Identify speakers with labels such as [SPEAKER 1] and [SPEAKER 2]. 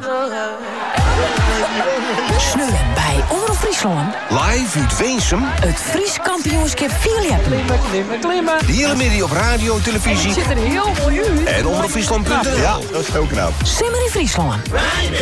[SPEAKER 1] Sneu bij Omroep Friesland.
[SPEAKER 2] Live uit Weensum.
[SPEAKER 1] Het Fries kampioenschap Philippen.
[SPEAKER 3] Klimmen.
[SPEAKER 2] De hele middag op radio, televisie.
[SPEAKER 3] Zit er heel mooi uit.
[SPEAKER 2] En omroepfriesland.nl.
[SPEAKER 4] Ja, dat is heel knap.
[SPEAKER 1] Simmer in Friesland.